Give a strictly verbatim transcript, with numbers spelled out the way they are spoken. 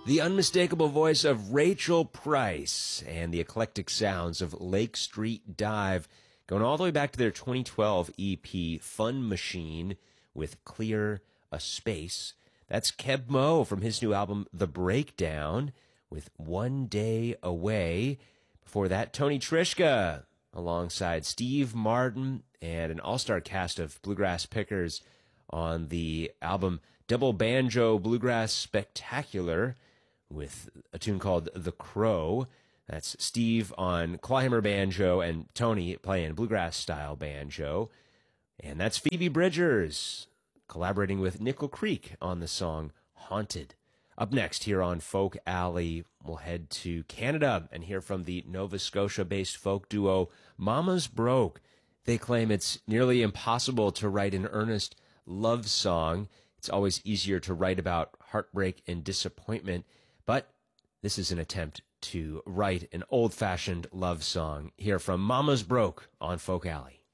The unmistakable voice of Rachel Price and the eclectic sounds of Lake Street Dive, going all the way back to their twenty twelve E P Fun Machine with Clear a Space. That's Keb Mo from his new album The Breakdown with One Day Away. Before that, Tony Trischka alongside Steve Martin and an all-star cast of bluegrass pickers on the album Double Banjo Bluegrass Spectacular with a tune called The Crow. That's Steve on clawhammer banjo and Tony playing bluegrass-style banjo. And that's Phoebe Bridgers collaborating with Nickel Creek on the song Haunted. Up next here on Folk Alley, we'll head to Canada and hear from the Nova Scotia-based folk duo Mama's Broke. They claim it's nearly impossible to write an earnest love song. It's always easier to write about heartbreak and disappointment, but this is an attempt to write an old-fashioned love song. Here from Mama's Broke on Folk Alley.